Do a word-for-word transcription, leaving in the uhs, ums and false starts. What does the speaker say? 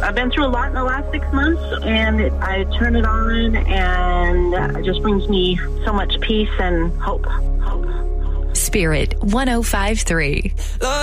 I've been through a lot in the last six months, and it, I turn it on, and it just brings me so much peace and hope. Hope. Spirit one oh five point three.